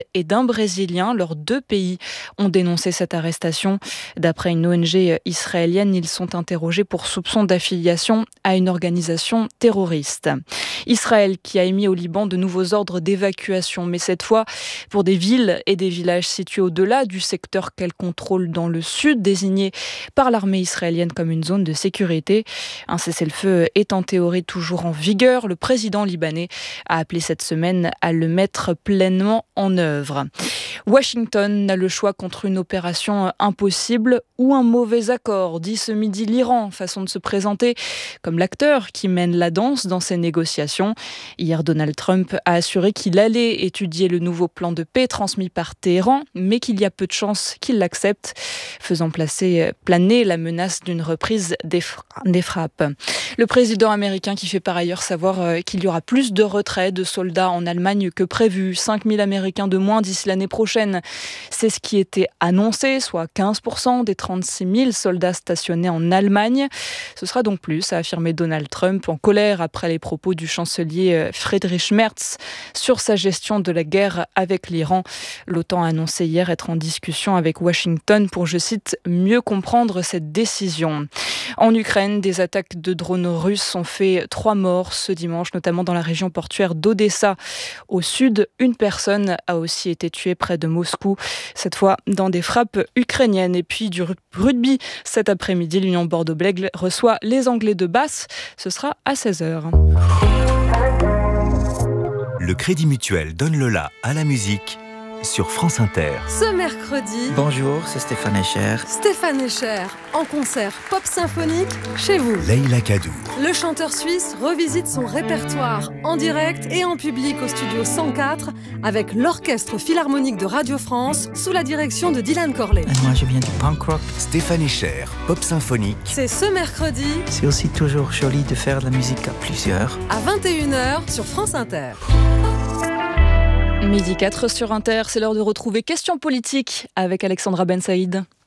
et d'un Brésilien. Leurs deux pays ont dénoncé cette arrestation. D'après une ONG israélienne, ils sont interrogés pour soupçon d'affiliation à une organisation terroriste. Israël qui a émis au Liban de nouveaux ordres d'évacuation, mais cette fois pour des villes et des villages situés au-delà du secteur qu'elle contrôle dans le sud, désigné par l'armée israélienne comme une zone de sécurité. Un cessez-le-feu est en théorie toujours en vigueur. Le président libanais a appelé cette semaine à le mettre pleinement en œuvre. Washington n'a le choix contre une opération impossible ou un mauvais accord, dit ce midi l'Iran, façon de se présenter comme l'acteur qui mène la danse dans ces négociations. Hier, Donald Trump a assuré qu'il allait étudier le nouveau plan de paix transmis par Téhéran, mais qu'il y a peu de chances qu'il l'accepte, faisant planer la menace d'une reprise des frappes. Le président américain qui fait par ailleurs savoir qu'il y aura plus de retraits de soldats en Allemagne que prévu, 5 000 Américains de moins d'ici l'année prochaine. C'est ce qui était annoncé, soit 15% des 36 000 soldats stationnés en Allemagne. Ce sera donc plus, a affirmé Donald Trump, en colère après les propos du chancelier Friedrich Merz sur sa gestion de la guerre avec l'Iran. L'OTAN a annoncé hier être en discussion avec Washington pour, je cite, mieux comprendre cette décision. En Ukraine, des attaques de drones russes ont fait 3 morts ce dimanche, notamment dans la région portuaire d'Odessa. Au sud, une personne a aussi été tuée près de Moscou, cette fois dans des frappes ukrainiennes. Et puis du rugby, cet après-midi, l'Union Bordeaux-Bègles reçoit les Anglais de Basse. Ce sera à 16h. Le Crédit Mutuel donne le la à la musique sur France Inter. Ce mercredi... Bonjour, c'est Stéphane Escher. Stéphane Escher, en concert pop symphonique chez vous. Leïla Kadour. Le chanteur suisse revisite son répertoire en direct et en public au studio 104 avec l'Orchestre Philharmonique de Radio France sous la direction de Dylan Corley. Et moi, je viens du punk rock. Stéphane Escher, pop symphonique. C'est ce mercredi. C'est aussi toujours joli de faire de la musique à plusieurs. À 21h sur France Inter. Midi 4 sur Inter, c'est l'heure de retrouver Questions politiques avec Alexandra Ben Saïd.